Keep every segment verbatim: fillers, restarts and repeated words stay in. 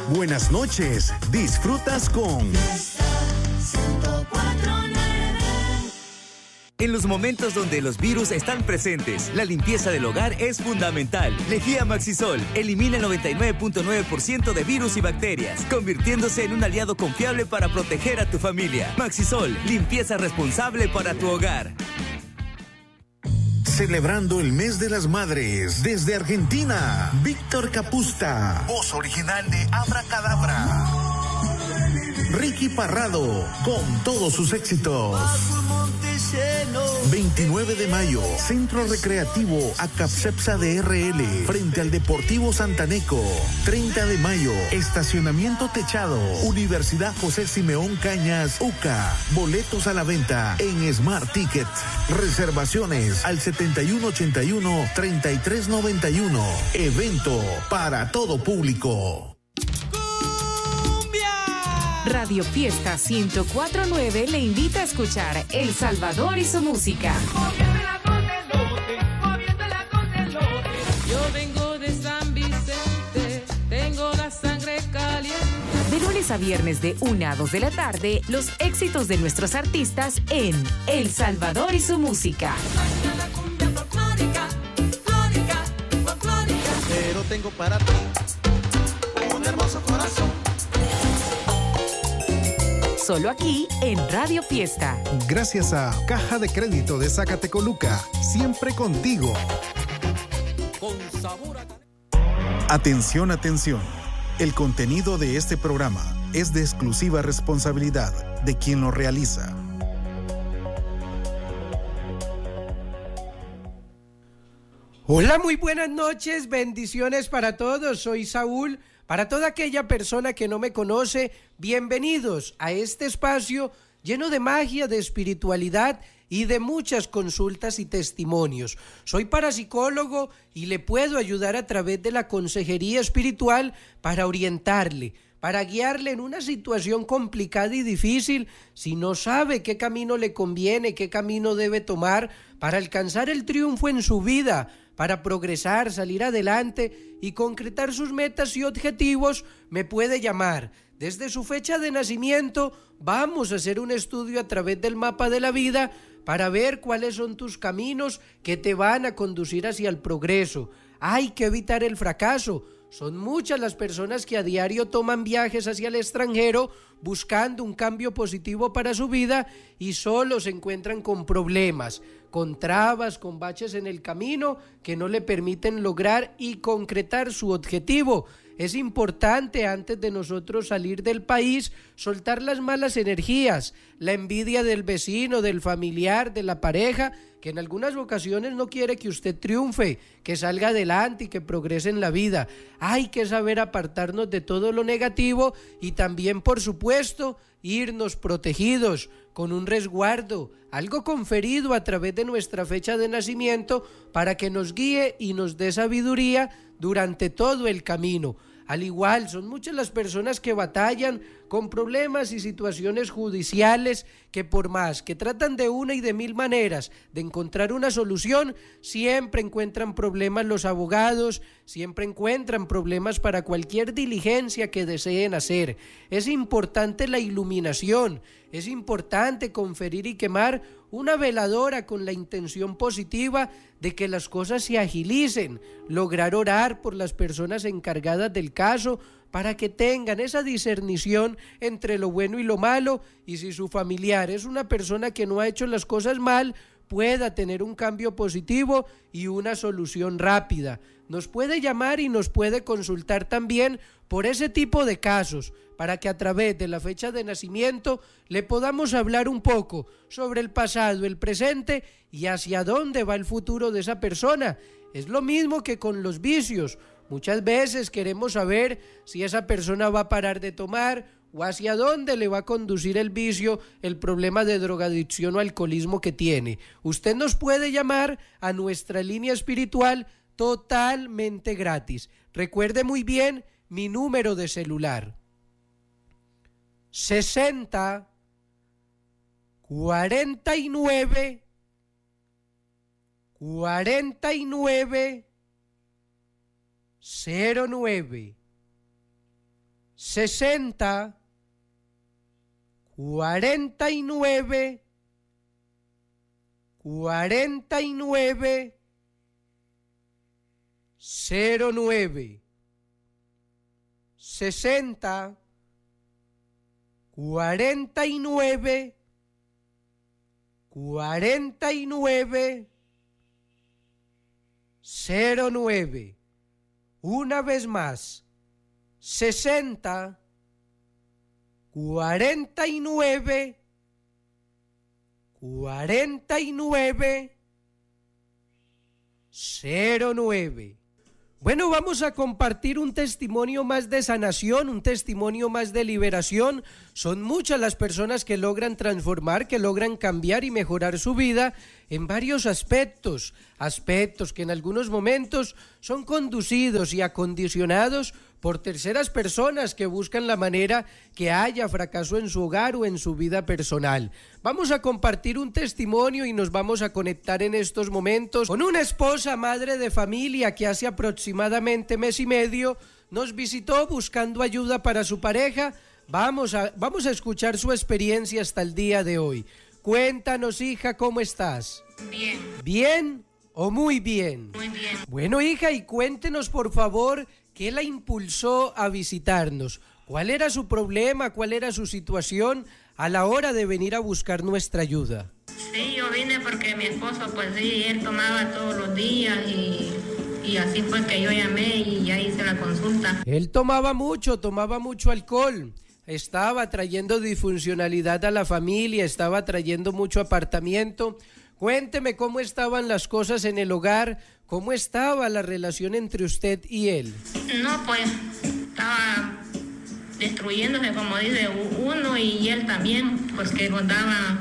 Buenas noches, disfrutas con En los momentos donde los virus están presentes, la limpieza del hogar es fundamental. Lejía Maxisol elimina el noventa y nueve punto nueve por ciento de virus y bacterias, convirtiéndose en un aliado confiable para proteger a tu familia. Maxisol, limpieza responsable para tu hogar. Celebrando el mes de las madres desde Argentina, Víctor Capusta, voz original de Abracadabra. Ricky Parrado, con todos sus éxitos. veintinueve de mayo, Centro Recreativo Acapcepsa de R L, frente al Deportivo Santaneco. treinta de mayo, Estacionamiento Techado, Universidad José Simeón Cañas, U C A. Boletos a la venta en Smart Ticket. Reservaciones al setenta y uno ochenta y uno, treinta y tres noventa y uno. Evento para todo público. Radio Fiesta ciento cuatro punto nueve le invita a escuchar El Salvador y su música. Yo vengo de San Vicente, tengo la sangre caliente. De lunes a viernes de una a dos de la tarde, los éxitos de nuestros artistas en El Salvador y su música. Pero tengo para ti un hermoso corazón. Solo aquí en Radio Fiesta. Gracias a Caja de Crédito de Zacatecoluca, siempre contigo. Con sabor a... Atención, atención. El contenido de este programa es de exclusiva responsabilidad de quien lo realiza. Hola, muy buenas noches, bendiciones para todos. Soy Saúl. Para toda aquella persona que no me conoce, bienvenidos a este espacio lleno de magia, de espiritualidad y de muchas consultas y testimonios. Soy parapsicólogo y le puedo ayudar a través de la consejería espiritual para orientarle, para guiarle en una situación complicada y difícil. Si no sabe qué camino le conviene, qué camino debe tomar para alcanzar el triunfo en su vida, para progresar, salir adelante y concretar sus metas y objetivos, me puede llamar. Desde su fecha de nacimiento vamos a hacer un estudio a través del mapa de la vida para ver cuáles son tus caminos que te van a conducir hacia el progreso. Hay que evitar el fracaso. Son muchas las personas que a diario toman viajes hacia el extranjero buscando un cambio positivo para su vida y solo se encuentran con problemas, con trabas, con baches en el camino que no le permiten lograr y concretar su objetivo. Es importante, antes de nosotros salir del país, soltar las malas energías, la envidia del vecino, del familiar, de la pareja, que en algunas ocasiones no quiere que usted triunfe, que salga adelante y que progrese en la vida. Hay que saber apartarnos de todo lo negativo y también, por supuesto, irnos protegidos, con un resguardo, algo conferido a través de nuestra fecha de nacimiento para que nos guíe y nos dé sabiduría durante todo el camino. Al igual, son muchas las personas que batallan con problemas y situaciones judiciales que por más que tratan de una y de mil maneras de encontrar una solución, siempre encuentran problemas los abogados, siempre encuentran problemas para cualquier diligencia que deseen hacer. Es importante la iluminación, es importante conferir y quemar una veladora con la intención positiva de que las cosas se agilicen, lograr orar por las personas encargadas del caso para que tengan esa discernición entre lo bueno y lo malo, y si su familiar es una persona que no ha hecho las cosas mal, pueda tener un cambio positivo y una solución rápida. Nos puede llamar y nos puede consultar también por ese tipo de casos, para que a través de la fecha de nacimiento le podamos hablar un poco sobre el pasado, el presente y hacia dónde va el futuro de esa persona. Es lo mismo que con los vicios. Muchas veces queremos saber si esa persona va a parar de tomar o hacia dónde le va a conducir el vicio, el problema de drogadicción o alcoholismo que tiene. Usted nos puede llamar a nuestra línea espiritual totalmente gratis. Recuerde muy bien mi número de celular: sesenta, cuarenta y nueve, cuarenta y nueve, cero nueve. sesenta, cuarenta y nueve, cuarenta y nueve, cero nueve. sesenta, cuarenta y nueve, cuarenta y nueve, cero nueve. Una vez más, sesenta, cuarenta y nueve, cuarenta y nueve, cero nueve. Bueno, vamos a compartir un testimonio más de sanación, un testimonio más de liberación. Son muchas las personas que logran transformar, que logran cambiar y mejorar su vida en varios aspectos, aspectos que en algunos momentos son conducidos y acondicionados por terceras personas que buscan la manera que haya fracaso en su hogar o en su vida personal. Vamos a compartir un testimonio y nos vamos a conectar en estos momentos con una esposa, madre de familia, que hace aproximadamente mes y medio nos visitó buscando ayuda para su pareja. Vamos a, vamos a escuchar su experiencia hasta el día de hoy. Cuéntanos, hija, ¿cómo estás? Bien. ¿Bien o muy bien? Muy bien. Bueno, hija, y cuéntenos, por favor, ¿qué la impulsó a visitarnos? ¿Cuál era su problema? ¿Cuál era su situación a la hora de venir a buscar nuestra ayuda? Sí, yo vine porque mi esposo, pues sí, él tomaba todos los días y, y así fue que yo llamé y ya hice la consulta. Él tomaba mucho, tomaba mucho alcohol. Estaba trayendo disfuncionalidad a la familia, estaba trayendo mucho apartamiento. Cuénteme cómo estaban las cosas en el hogar, cómo estaba la relación entre usted y él. No, pues estaba destruyéndose, como dice uno, y él también, porque nos daba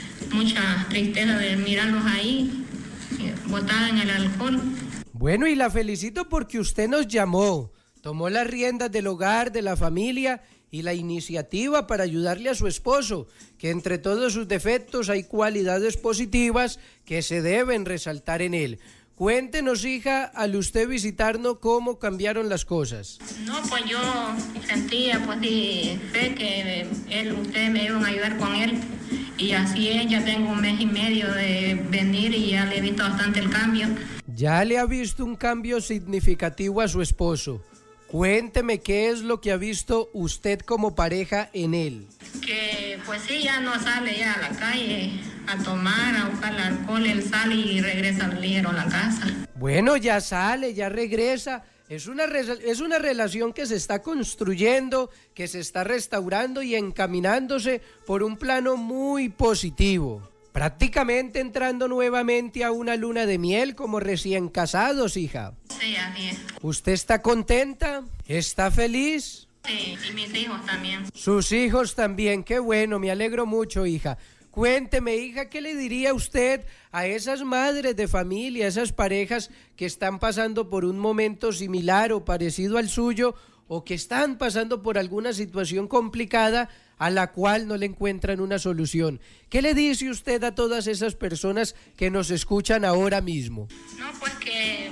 mucha tristeza de mirarlos ahí, botada en el alcohol. Bueno, y la felicito porque usted nos llamó, tomó las riendas del hogar, de la familia y la iniciativa para ayudarle a su esposo, que entre todos sus defectos hay cualidades positivas que se deben resaltar en él. Cuéntenos, hija, al usted visitarnos, cómo cambiaron las cosas. No, pues yo sentía, pues sí, fe que él, ustedes me iban a ayudar con él, y así es, ya tengo un mes y medio de venir y ya le he visto bastante el cambio. Ya le ha visto un cambio significativo a su esposo. Cuénteme qué es lo que ha visto usted como pareja en él. Que pues sí, ya no sale ya a la calle a tomar, a buscar el alcohol, él sale y regresa ligero a la casa. Bueno, ya sale, ya regresa. Es una, es una relación que se está construyendo, que se está restaurando y encaminándose por un plano muy positivo. Prácticamente entrando nuevamente a una luna de miel como recién casados, hija. Sí, así es. ¿Usted está contenta? ¿Está feliz? Sí, y mis hijos también. Sus hijos también, qué bueno, me alegro mucho, hija. Cuénteme, hija, ¿qué le diría usted a esas madres de familia, esas parejas que están pasando por un momento similar o parecido al suyo, o que están pasando por alguna situación complicada a la cual no le encuentran una solución? ¿Qué le dice usted a todas esas personas que nos escuchan ahora mismo? No, pues que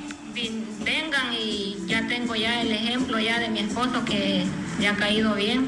vengan, y ya tengo ya el ejemplo ya de mi esposo que ya ha caído bien,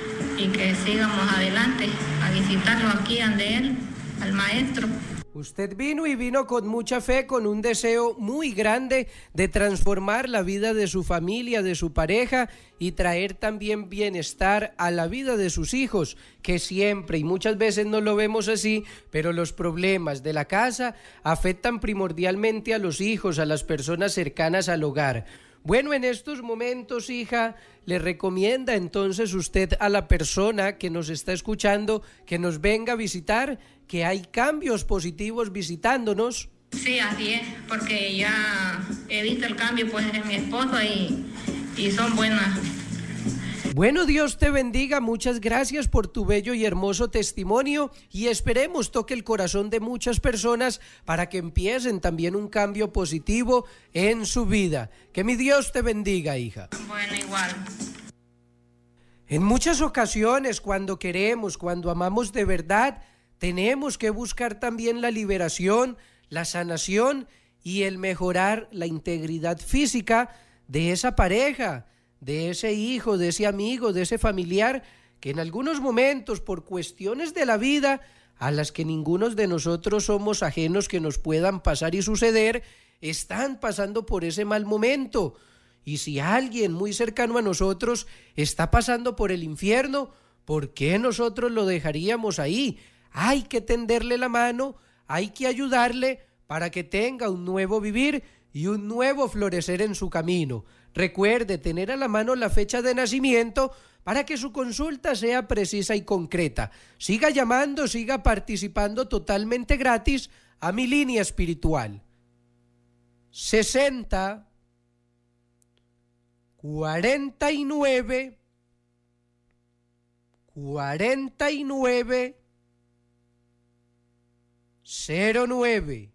y que sigamos adelante a visitarlo aquí ante él, al maestro. Usted vino y vino con mucha fe, con un deseo muy grande de transformar la vida de su familia, de su pareja, y traer también bienestar a la vida de sus hijos, que siempre y muchas veces no lo vemos así, pero los problemas de la casa afectan primordialmente a los hijos, a las personas cercanas al hogar. Bueno, en estos momentos, hija, le recomienda entonces usted a la persona que nos está escuchando que nos venga a visitar, que hay cambios positivos visitándonos. Sí, así es, porque ya he visto el cambio pues en mi esposo y, y son buenas. Bueno, Dios te bendiga, muchas gracias por tu bello y hermoso testimonio, y esperemos toque el corazón de muchas personas para que empiecen también un cambio positivo en su vida. Que mi Dios te bendiga, hija. Bueno, igual. En muchas ocasiones, cuando queremos, cuando amamos de verdad, tenemos que buscar también la liberación, la sanación y el mejorar la integridad física de esa pareja, de ese hijo, de ese amigo, de ese familiar que en algunos momentos, por cuestiones de la vida a las que ninguno de nosotros somos ajenos que nos puedan pasar y suceder, están pasando por ese mal momento. Y si alguien muy cercano a nosotros está pasando por el infierno, ¿por qué nosotros lo dejaríamos ahí? Hay que tenderle la mano, hay que ayudarle para que tenga un nuevo vivir y un nuevo florecer en su camino. Recuerde tener a la mano la fecha de nacimiento para que su consulta sea precisa y concreta. Siga llamando, siga participando totalmente gratis a mi línea espiritual. sesenta, cuarenta y nueve, cuarenta y nueve, cero nueve,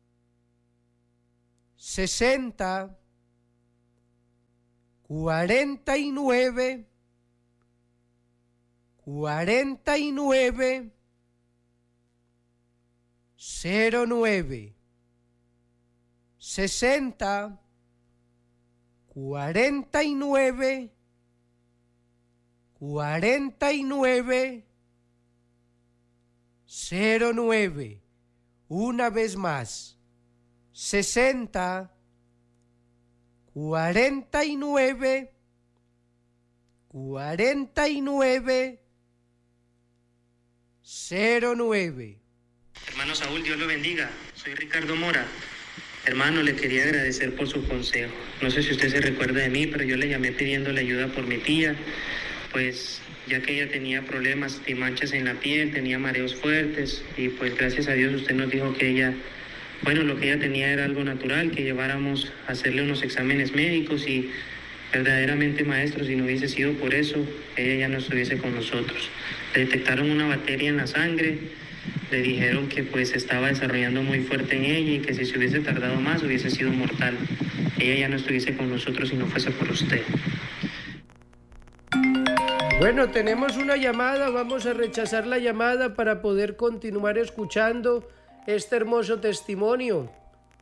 sesenta, cuarenta y nueve, cuarenta y nueve, cero nueve, sesenta, cuarenta y nueve, cuarenta y nueve, cero nueve. Una vez más, sesenta, cuarenta y nueve, cuarenta y nueve, cero nueve. Hermano Saúl, Dios lo bendiga. Soy Ricardo Mora. Hermano, le quería agradecer por su consejo. No sé si usted se recuerda de mí, pero yo le llamé pidiéndole ayuda por mi tía, pues ya que ella tenía problemas de manchas en la piel, tenía mareos fuertes, y pues gracias a Dios usted nos dijo que ella, bueno, lo que ella tenía era algo natural, que lleváramos a hacerle unos exámenes médicos, y verdaderamente, maestro, si no hubiese sido por eso, ella ya no estuviese con nosotros. Le detectaron una bacteria en la sangre, le dijeron que pues estaba desarrollando muy fuerte en ella y que si se hubiese tardado más hubiese sido mortal. Ella ya no estuviese con nosotros si no fuese por usted. Bueno, tenemos una llamada, vamos a rechazar la llamada para poder continuar escuchando este hermoso testimonio.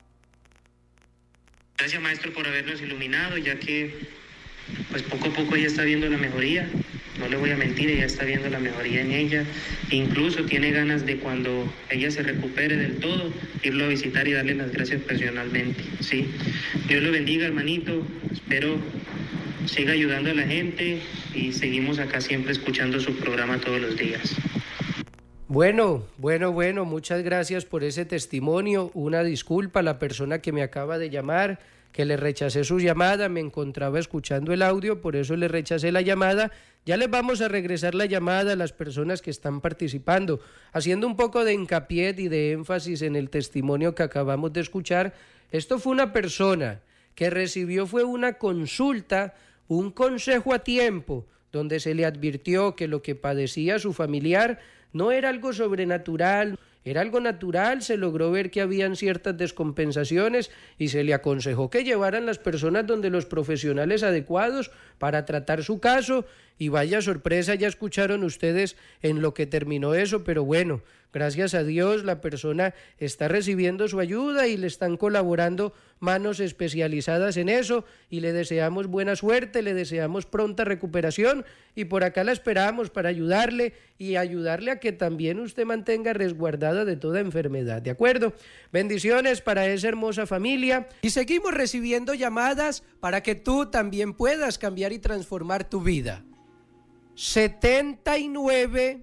Gracias, maestro, por habernos iluminado, ya que pues poco a poco ella está viendo la mejoría. No le voy a mentir, ella está viendo la mejoría en ella. Incluso tiene ganas de, cuando ella se recupere del todo, irlo a visitar y darle las gracias personalmente, ¿sí? Dios lo bendiga, hermanito. Espero siga ayudando a la gente y seguimos acá siempre escuchando su programa todos los días. Bueno, bueno, bueno, muchas gracias por ese testimonio. Una disculpa a la persona que me acaba de llamar, que le rechacé su llamada, me encontraba escuchando el audio, por eso le rechacé la llamada. Ya les vamos a regresar la llamada a las personas que están participando, haciendo un poco de hincapié y de énfasis en el testimonio que acabamos de escuchar. Esto fue una persona que recibió fue una consulta, un consejo a tiempo, donde se le advirtió que lo que padecía su familiar no era algo sobrenatural, era algo natural. Se logró ver que habían ciertas descompensaciones y se le aconsejó que llevaran las personas donde los profesionales adecuados para tratar su caso, y vaya sorpresa, ya escucharon ustedes en lo que terminó eso, pero bueno, gracias a Dios la persona está recibiendo su ayuda y le están colaborando manos especializadas en eso, y le deseamos buena suerte, le deseamos pronta recuperación, y por acá la esperamos para ayudarle y ayudarle a que también usted mantenga resguardada de toda enfermedad, ¿de acuerdo? Bendiciones para esa hermosa familia, y seguimos recibiendo llamadas para que tú también puedas cambiar y transformar tu vida. setenta y nueve,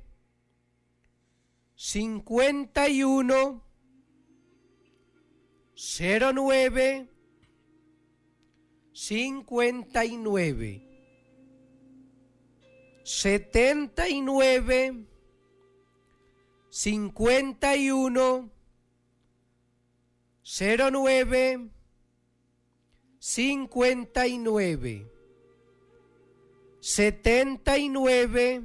cincuenta y uno, cero nueve, cincuenta y nueve, setenta y nueve, cincuenta y uno, cero nueve, cincuenta y nueve, setenta y nueve,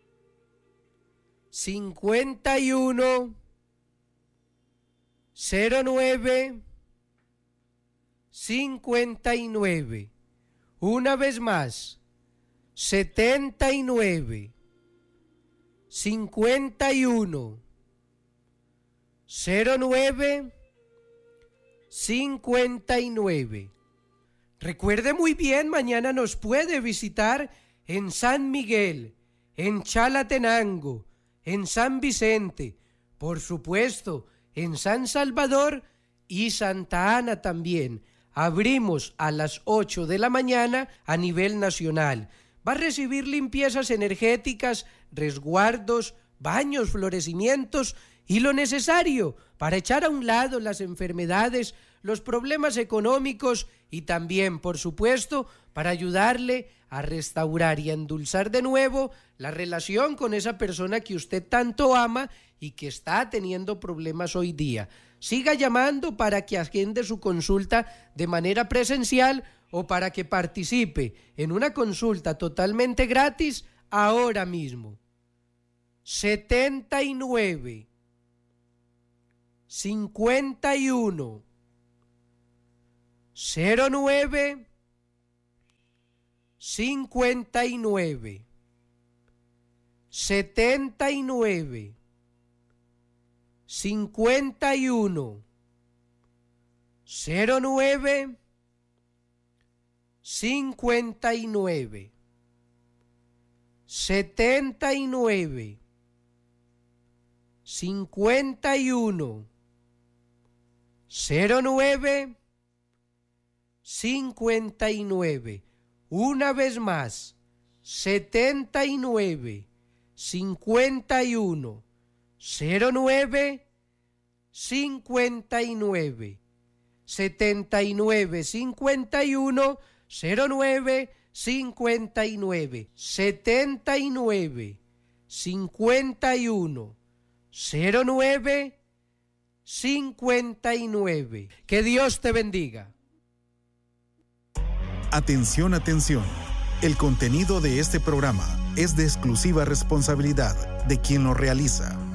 cincuenta y uno, cero nueve, cincuenta y nueve. Una vez más, setenta y nueve, cincuenta y uno, cero nueve, cincuenta y nueve. Recuerde muy bien, mañana nos puede visitar en San Miguel, en Chalatenango, en San Vicente, por supuesto, en San Salvador y Santa Ana también. Abrimos a las ocho de la mañana a nivel nacional. Va a recibir limpiezas energéticas, resguardos, baños, florecimientos y lo necesario para echar a un lado las enfermedades, los problemas económicos y también, por supuesto, para ayudarle a restaurar y a endulzar de nuevo la relación con esa persona que usted tanto ama y que está teniendo problemas hoy día. Siga llamando para que agende su consulta de manera presencial o para que participe en una consulta totalmente gratis ahora mismo. setenta y nueve, cincuenta y uno, cero nueve, cincuenta y nueve, setenta y nueve, cincuenta y uno, cero nueve, cincuenta y nueve, setenta y nueve, cincuenta y uno, cero nueve, cincuenta y nueve. Una vez más, setenta y nueve, cincuenta y uno, cero nueve, cincuenta y nueve, setenta y nueve, cincuenta y uno, cero nueve, cincuenta y nueve, setenta y nueve, cincuenta y uno, cero nueve, cincuenta y nueve. Que Dios te bendiga. Atención, atención. El contenido de este programa es de exclusiva responsabilidad de quien lo realiza.